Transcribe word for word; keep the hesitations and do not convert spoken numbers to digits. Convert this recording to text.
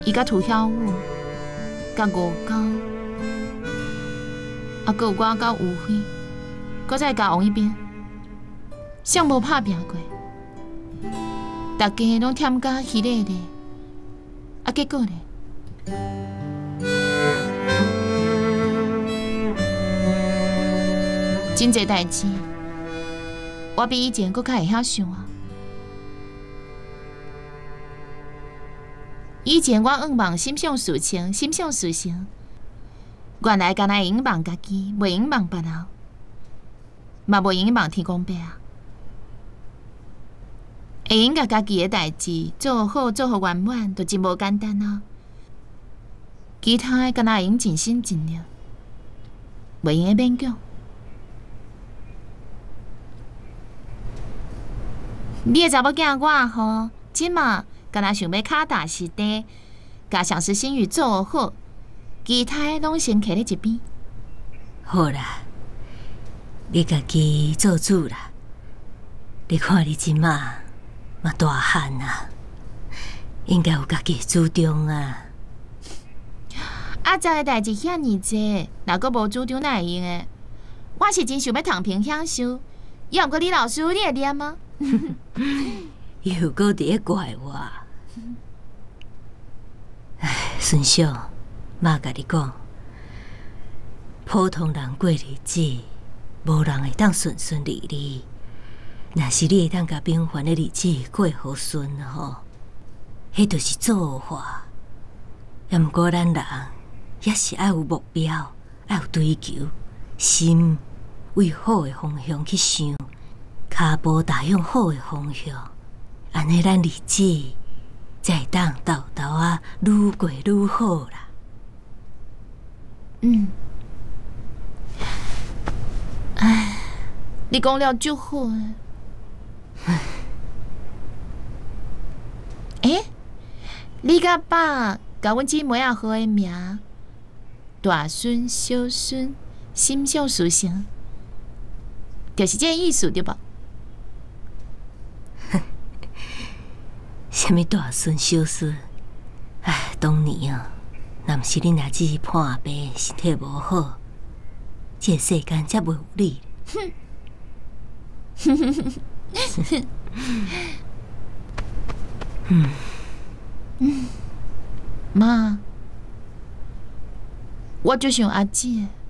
伊甲涂晓武、甲吴高，啊，搁有我甲吴辉，搁再甲王一斌，谁无拍拼过？大家拢忝甲稀咧咧，啊，结果咧？真侪代志，我比以前搁较会晓想啊。以前我愿望心想事成，心想事成，原来敢若会用望家己，袂用望别人，嘛袂用望天公伯啊。会用甲家己的代志做好，做好圆满，就真无简单啊。其他的敢若会用尽心尽力，袂用的勉强。你的查某囝我吼，即马敢若想要脚踏实地，甲上司心语做好，其他的拢先徛咧一边。 好啦，你家己做主啦。你看你即马嘛大汉啊，应该有家己主张啊。 啊，做的代志遐尔济，若阁无主张哪会用诶？我是真想要躺平享受，要毋过李老师你会念吗？ 又搁伫咧怪我。唉，孙小，妈甲你讲，普通人过日子，无人会当顺顺利利。若是你会当甲平凡的日子过好顺吼，迄就是做法。也毋过咱人也是爱有目标，爱有追求，心为好的方向去想。脚步踏向好的方向，安尼咱日子才会当豆豆啊，愈过愈好啦。 嗯，唉，你讲了足好诶。诶，你甲爸甲阮姊妹仔好诶名，大孙、小孙，心想事成，就是这个意思对吧？ 什么大孙小孙？唉，当年啊，若毋是恁阿姊破病，身体无好，这个世间才袂有你。哼！嗯嗯，妈，我就想阿姊。